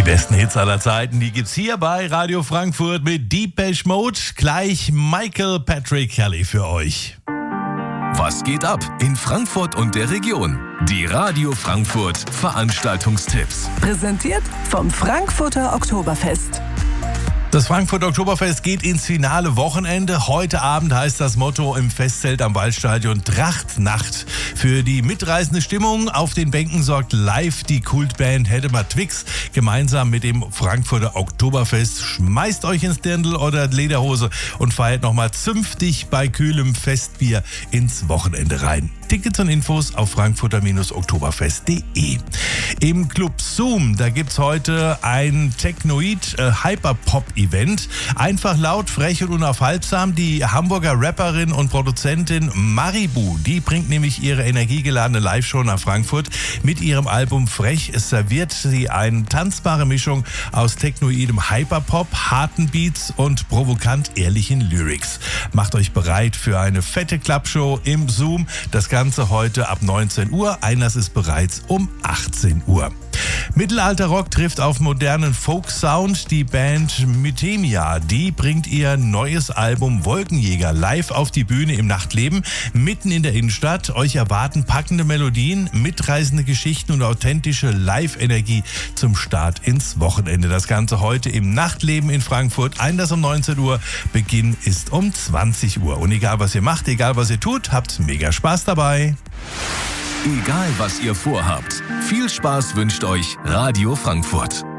besten Hits aller Zeiten, die gibt's hier bei Radio Frankfurt mit Depeche Mode. Gleich Michael Patrick Kelly für euch. Was geht ab in Frankfurt und der Region? Die Radio Frankfurt Veranstaltungstipps. Präsentiert vom Frankfurter Oktoberfest. Das Frankfurter Oktoberfest geht ins finale Wochenende. Heute Abend heißt das Motto im Festzelt am Waldstadion Trachtnacht. Für die mitreißende Stimmung auf den Bänken sorgt live die Kultband Hedemar Twix. Gemeinsam mit dem Frankfurter Oktoberfest schmeißt euch ins Dirndl oder Lederhose und feiert nochmal zünftig bei kühlem Festbier ins Wochenende rein. Tickets und Infos auf frankfurter-oktoberfest.de. Im Club Zoom, da gibt's heute ein Technoid Hyperpop-Event. Einfach laut, frech und unaufhaltsam. Die Hamburger Rapperin und Produzentin Maribu, die bringt nämlich ihre energiegeladene Live-Show nach Frankfurt. Mit ihrem Album Frech serviert sie eine tanzbare Mischung aus technoidem Hyperpop, harten Beats und provokant ehrlichen Lyrics. Macht euch bereit für eine fette Klappshow im Zoom. Das Ganze heute ab 19 Uhr. Einlass ist bereits um 18 Uhr. Mittelalterrock trifft auf modernen Folk-Sound. Die Band Mythemia, die bringt ihr neues Album Wolkenjäger live auf die Bühne im Nachtleben, mitten in der Innenstadt. Euch erwarten packende Melodien, mitreißende Geschichten und authentische Live-Energie zum Start ins Wochenende. Das Ganze heute im Nachtleben in Frankfurt. Einlass um 19 Uhr, Beginn ist um 20 Uhr. Und egal was ihr macht, egal was ihr tut, habt mega Spaß dabei. Egal was ihr vorhabt, viel Spaß wünscht euch Radio Frankfurt.